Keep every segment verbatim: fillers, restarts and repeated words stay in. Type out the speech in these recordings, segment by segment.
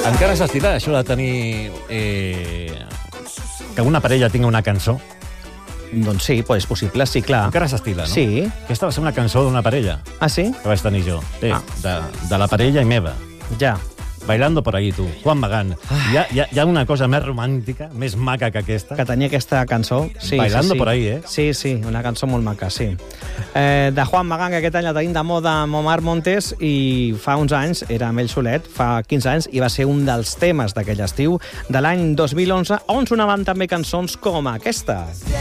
Encara s'estila això de tenir... Eh, que una parella tingui una cançó? Doncs sí, pues és possible, sí, clar. Encara s'estila, no? Sí. Aquesta va ser una cançó d'una parella. Ah, sí? Que vaig tenir jo. Bé, Ah. de, de la parella i meva. Ja. Bailando por ahí, tu. Juan Magán. Hi ha, hi, ha, hi ha una cosa més romàntica, més maca que aquesta. Que tenia aquesta cançó. Sí, Bailando sí, sí. por ahí, eh? Sí, sí, una cançó molt maca, sí. Eh, de Juan Magán, que aquest any la tenim de moda amb Omar Montes, i fa uns anys, era amb ell solet, fa quinze anys, i va ser un dels temes d'aquell estiu de l'any dos mil onze, on sonaven també cançons com aquesta.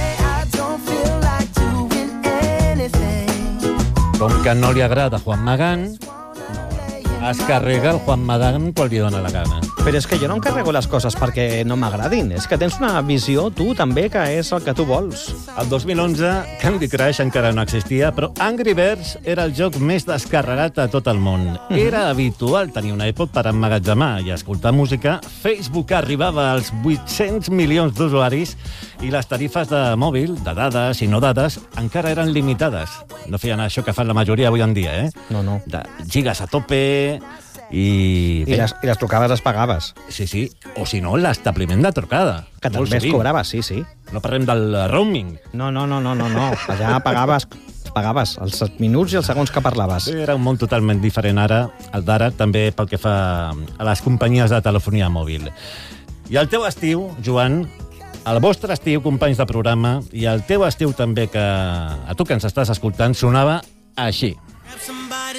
Com que no li agrada Juan Magán, es carrega el Juan Magán quan li dóna la gana. Però és que jo no em carrego les coses perquè no m'agradin. És que tens una visió, tu, també, que és el que tu vols. El dos mil onze, Candy Crush encara no existia, però Angry Birds era el joc més descarregat a tot el món. Era habitual tenir un iPod per emmagatzemar i escoltar música. Facebook arribava als vuit-cents milions d'usuaris i les tarifes de mòbil, de dades i no dades, encara eren limitades. No feien això que fan la majoria avui en dia, eh? No, no. De gigas a tope... I, I les, I les trucades les pagaves. Sí, sí. O si no, l'establiment de trucada. Que Molt també es sovint. cobrava, sí, sí. No parlem del roaming. No, no, no, no, no, no. Allà pagaves, pagaves els minuts i els segons que parlaves. Era un món totalment diferent ara, el d'ara, també pel que fa a les companyies de telefonia mòbil. I el teu estiu, Joan, el vostre estiu, companys de programa, i el teu estiu també, que a tu que ens estàs escoltant, sonava així.